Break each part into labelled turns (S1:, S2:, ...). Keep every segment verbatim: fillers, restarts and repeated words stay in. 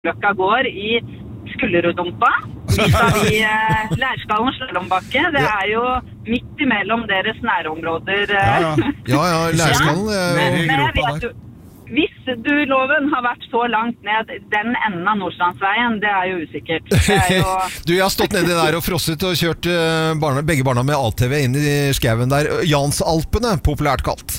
S1: Løkka gård i Skullerudumpa. Vis-à-vis eh, Lærskallen Slalombakke. Det er jo midt imellom deres nærområder. Eh.
S2: Ja, ja,
S3: Ja, ja, Lærskallen.
S1: Ja.
S3: eh,
S2: Nede i
S1: Men jeg
S2: gropa
S1: vet
S2: der.
S1: jo, hvis du loven har vært så langt ned den enden av Nordstrandsveien, det er jo usikkert. Det er jo...
S3: Du, jeg har stått nedi der og frosset og kjørt eh, barna, begge barna med A T V inn i skauen der. Jansalpene, populært kalt.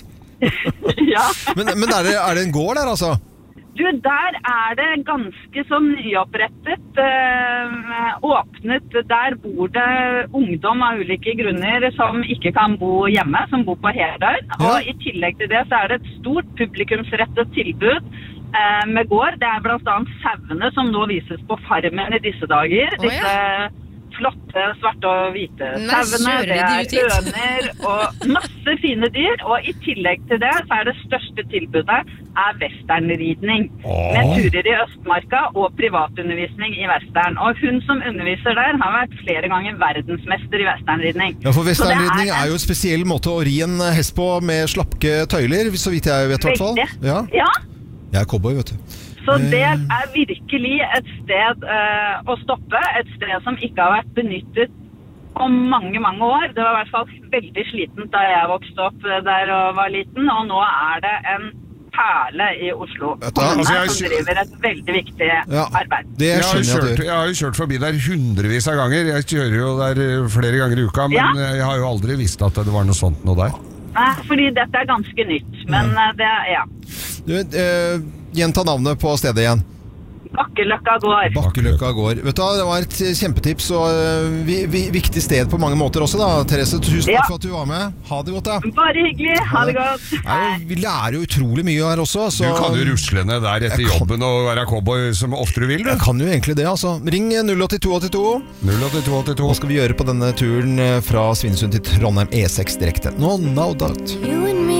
S1: ja.
S3: Men, men er, det, er det en gård der, altså?
S1: Du, der er det ganske så nyopprettet, eh, åpnet, der bor det ungdom av ulike grunner som ikke kan bo hjemme, som bor på Herdøy.
S3: Ja.
S1: Og i tillegg til det så er det et stort publikumsrettet tilbud eh, med gård. Det er blant annet sauene som nå vises på Farmen i disse dager.
S4: Å,
S1: Disse flotte, svarte og hvite
S4: Nei,
S1: sauene,
S4: kjører
S1: det
S4: de
S1: er
S4: ut hit?
S1: høner og masse fine dyr. Og i tillegg til det så er det største tilbudet er westernridning. Med turer i Østmarka og privatundervisning i western. Og hun som underviser der har vært flere ganger verdensmester i westernridning.
S3: Ja, for
S1: Så det
S3: westernridning
S1: er-
S3: er jo en spesiell måte å ri en hest på med slapke tøyler, så vidt jeg vet i hvert fall.
S1: Veldig.
S3: Ja,
S1: Ja,
S3: jeg er cowboy, vet du.
S1: så det er virkelig et sted eh, å stoppe, et sted som ikke har vært benyttet om mange, mange år. Det var i hvert fall veldig slitent da jeg vokste opp eh, der og var liten, og nå er det en perle i Oslo.
S3: Vet du,
S1: Kommune
S2: altså, jeg-
S1: som driver et veldig viktig
S3: Ja,
S1: arbeid.
S3: det
S2: Jeg har,
S3: skjønner jeg at
S2: kjørt,
S3: du gjør.
S2: jeg har jo kjørt forbi der hundrevis av ganger. Jeg kjører jo der eh, flere ganger i uka, men
S1: Ja.
S2: jeg har jo aldri visst at det var noe sånt noe der.
S1: Nei, fordi dette er ganske nytt, men eh, det er, ja.
S3: Du, eh, gjenta navnet på stedet igjen.
S1: Bakkeløkka gård.
S3: Bakkeløkka gård. Vet du, det var et kjempetips og eh, vi, vi, viktig sted på mange måter også da. Therese, tusen takk
S1: Ja.
S3: for at du var med. Ha det godt da.
S1: Bare hyggelig. Ha det godt.
S3: Nei, og vi lærer jo utrolig mye her også. Så
S2: Du kan jo rusle ned der etter
S3: Jeg kan-
S2: jobben og være cowboy som ofte du vil.
S3: Jeg
S2: Du.
S3: kan jo egentlig det, altså. Ring null åtte to åtte to.
S2: null åtte to åtte to.
S3: Hva skal vi gjøre på denne turen eh, fra Svinesund til Trondheim E seks direkte? No, no doubt.
S5: You and me.